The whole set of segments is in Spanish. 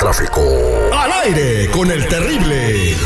tráfico. Al aire con el terrible.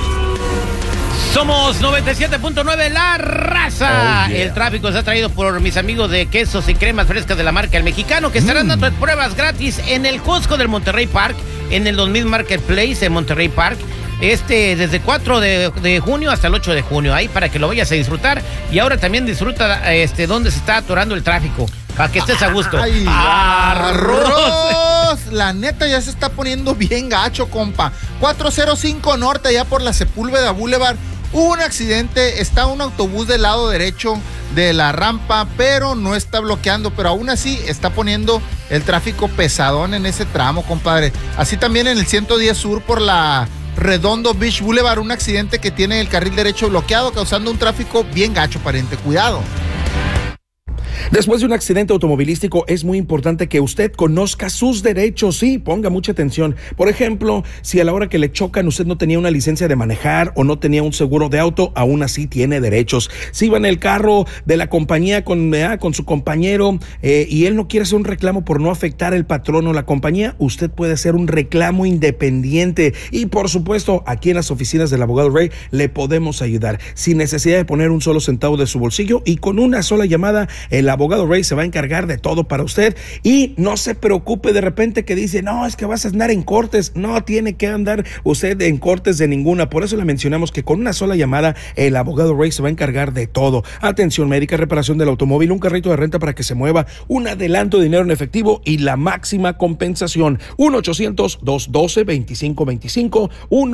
Somos 97.9 La Raza. Oh, yeah. El tráfico está traído por mis amigos de quesos y cremas frescas de la marca El Mexicano, que estarán dando pruebas gratis en el Costco del Monterrey Park, en el 2000 Marketplace en Monterrey Park. Desde 4 de junio hasta el 8 de junio, ahí para que lo vayas a disfrutar. Y ahora también disfruta donde se está atorando el tráfico, para que estés a gusto. Ay, arroz. La neta ya se está poniendo bien gacho, compa. 405 Norte, allá por la Sepúlveda Boulevard. Hubo un accidente, está un autobús del lado derecho de la rampa, pero no está bloqueando, pero aún así está poniendo el tráfico pesadón en ese tramo, compadre. Así también en el 110 Sur por la Redondo Beach Boulevard, un accidente que tiene el carril derecho bloqueado, causando un tráfico bien gacho, pariente. Cuidado. Después de un accidente automovilístico es muy importante que usted conozca sus derechos. Sí, ponga mucha atención. Por ejemplo, si a la hora que le chocan usted no tenía una licencia de manejar o no tenía un seguro de auto, aún así tiene derechos. Si iba en el carro de la compañía con su compañero y él no quiere hacer un reclamo por no afectar el patrón o la compañía, usted puede hacer un reclamo independiente. Y por supuesto, aquí en las oficinas del abogado Ray le podemos ayudar sin necesidad de poner un solo centavo de su bolsillo, y con una sola llamada el abogado Ray se va a encargar de todo para usted. Y no se preocupe de repente que dice, no, es que vas a andar en cortes. No tiene que andar usted en cortes de ninguna. Por eso le mencionamos que con una sola llamada el abogado Ray se va a encargar de todo. Atención médica, reparación del automóvil, un carrito de renta para que se mueva, un adelanto de dinero en efectivo y la máxima compensación. 1-800-212-2525,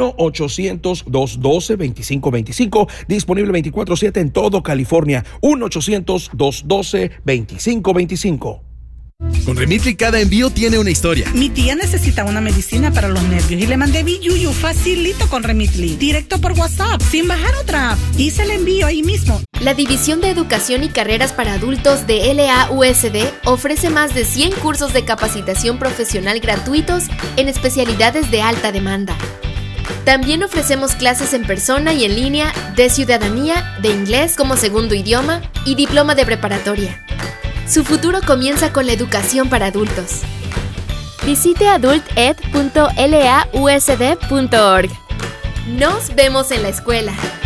1-800-212-2525, disponible 24/7 en todo California. 1-800-212-2525. Con Remitly cada envío tiene una historia. Mi tía necesita una medicina para los nervios y le mandé Biyuyu facilito con Remitly, directo por WhatsApp, sin bajar otra app. Hice el envío ahí mismo. La División de Educación y Carreras para Adultos de LAUSD ofrece más de 100 cursos de capacitación profesional gratuitos en especialidades de alta demanda. También ofrecemos clases en persona y en línea de ciudadanía, de inglés como segundo idioma y diploma de preparatoria. Su futuro comienza con la educación para adultos. Visite adulted.lausd.org. Nos vemos en la escuela.